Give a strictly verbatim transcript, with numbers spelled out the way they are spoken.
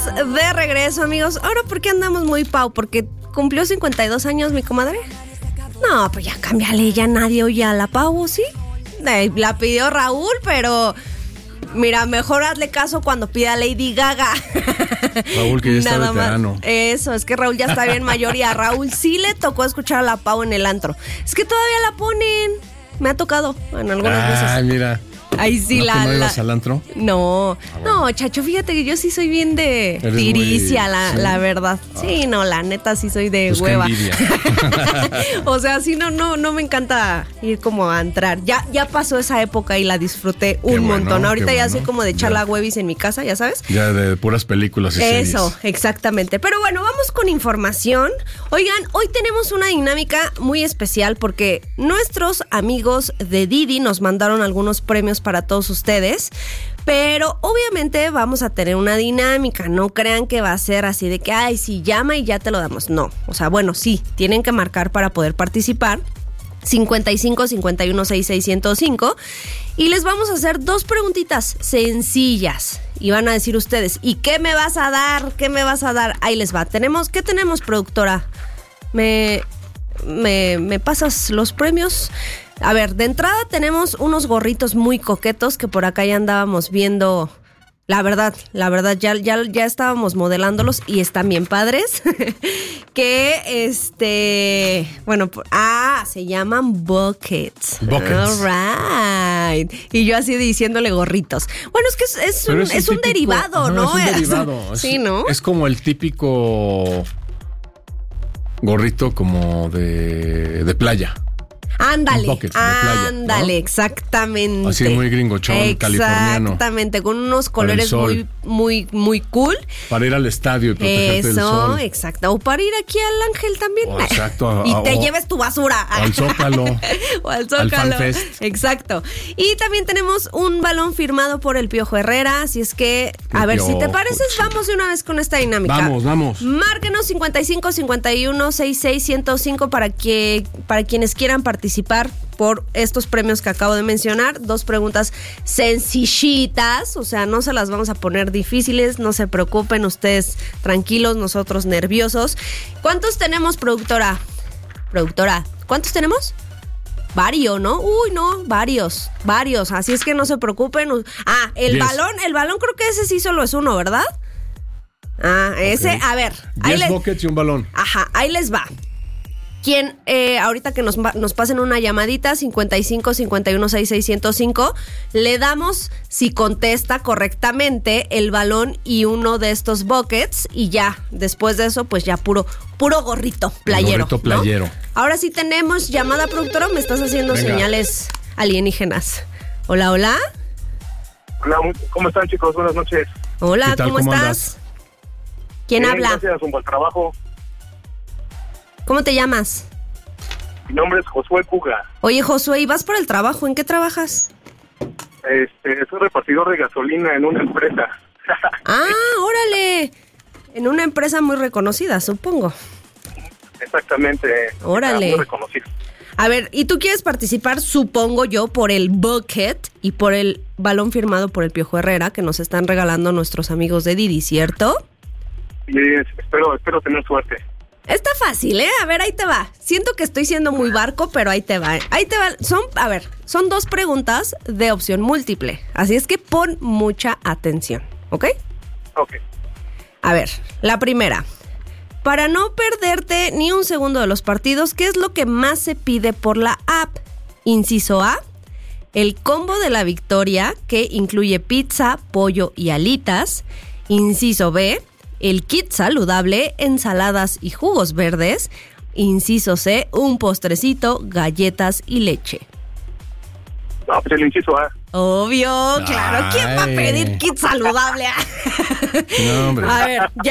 estamos de regreso, amigos. Ahora, ¿por qué andamos muy pau? ¿Porque cumplió cincuenta y dos años mi comadre? No, pues ya cámbiale, ya nadie oye a la Pau, ¿sí? Eh, la pidió Raúl, pero mira, mejor hazle caso cuando pida Lady Gaga. Raúl, que ya está Nada veterano. Más. Eso, es que Raúl ya está bien mayor y a Raúl sí le tocó escuchar a la Pau en el antro. Es que todavía la ponen. Me ha tocado en algunas veces. Ay, mira. Ahí sí ¿No la. que no la... ibas al antro? No, Ah, bueno. no, Chacho, fíjate que yo sí soy bien de Eres tiricia, muy- la, sí. la verdad. Sí, no, la neta sí soy de Pues qué hueva. envidia. O sea, sí, no, no, no me encanta ir como a entrar. Ya, ya pasó esa época y la disfruté un Qué bueno, montón. Ahorita qué ya bueno. soy como de echar Ya. la huevis en mi casa, ya sabes. Ya de puras películas y Eso, series. exactamente. Pero bueno, vamos con información. Oigan, hoy tenemos una dinámica muy especial porque nuestros amigos de Didi nos mandaron algunos premios para todos ustedes. Pero obviamente vamos a tener una dinámica. No crean que va a ser así de que, ay, si llama y ya te lo damos. No. O sea, bueno, sí, tienen que marcar para poder participar. cincuenta y cinco, cincuenta y uno, seis, seiscientos cinco. Y les vamos a hacer dos preguntitas sencillas. Y van a decir ustedes, ¿y qué me vas a dar? ¿Qué me vas a dar? Ahí les va. Tenemos, ¿qué tenemos, productora? Me, me, me pasas los premios. A ver, de entrada tenemos unos gorritos muy coquetos que por acá ya andábamos viendo. La verdad, la verdad, ya, ya, ya estábamos modelándolos y están bien padres. que, este, bueno, por- ah, se llaman buckets. Buckets. All right. Y yo así diciéndole gorritos. Bueno, es que es, es un, Pero es un típico- derivado, ajá, ¿no? Es un derivado. Sí, Es- ¿no? Es como el típico gorrito como de, de playa. Ándale, Un bucket de playa, ándale, ¿no? exactamente. Así muy gringochón, californiano. Exactamente, con unos Para el colores sol. muy, muy, muy cool. Para ir al estadio y protegerte del Eso, sol. exacto. O para ir aquí al Ángel también. O exacto, Y a- te o- lleves tu basura. o al Zócalo. O al Zócalo. Al FanFest. Exacto. Y también tenemos un balón firmado por el Piojo Herrera. Así es que, a El ver, si te Piojo, pareces, sí. vamos de una vez con esta dinámica. Vamos, vamos. Márquenos cincuenta y cinco, cincuenta y uno, sesenta y seis, ciento cinco para que para quienes quieran participar por estos premios que acabo de mencionar. Dos preguntas sencillitas, o sea, no se las vamos a poner difíciles, no se preocupen, ustedes tranquilos, nosotros nerviosos. ¿Cuántos tenemos, productora? Productora, ¿cuántos tenemos? Varios, ¿no? Uy, no, varios, varios, así es que no se preocupen. Ah, el Diez. balón, el balón creo que ese sí solo es uno, ¿verdad? Ah, ese, Ok. a ver. ahí Diez les- buckets y un balón. Ajá, ahí les va. Quien, eh, ahorita que nos, va- nos pasen una llamadita, cincuenta y cinco, cincuenta y uno, sesenta y seis, ciento cinco, le damos, si contesta correctamente, el balón y uno de estos buckets, y ya, después de eso, pues ya puro, puro gorrito playero. Gorrito ¿no? playero. Ahora sí tenemos llamada, productora, me estás haciendo Venga. señales alienígenas. Hola, hola. Hola, ¿cómo están, chicos? Buenas noches. Hola, ¿Qué tal? ¿cómo, ¿Cómo estás? andas? ¿Quién Bien, habla? Gracias, un buen trabajo. ¿Cómo te llamas? Mi nombre es Josué Puga. Oye, Josué, ¿y vas por el trabajo? ¿En qué trabajas? Este, soy repartidor de gasolina en una empresa. Ah, órale. En una empresa muy reconocida, supongo. Exactamente. Órale. Muy reconocido. A ver, ¿y tú quieres participar, supongo yo, por el bucket y por el balón firmado por el Piojo Herrera que nos están regalando nuestros amigos de Didi, ¿cierto? Y es- espero, espero tener suerte. Está fácil, ¿eh? A ver, ahí te va. Siento que estoy siendo muy barco, pero ahí te va. Ahí te va. Son, a ver, son dos preguntas de opción múltiple. Así es que pon mucha atención, ¿ok? Ok. A ver, la primera. Para no perderte ni un segundo de los partidos, ¿qué es lo que más se pide por la app? Inciso A, el combo de la victoria, que incluye pizza, pollo y alitas. Inciso B, el kit saludable, ensaladas y jugos verdes. Inciso C, un postrecito, galletas y leche. No, pues el inciso A. Obvio, claro. ¿Quién va a Ay. pedir kit saludable? No, hombre. A ver, ya.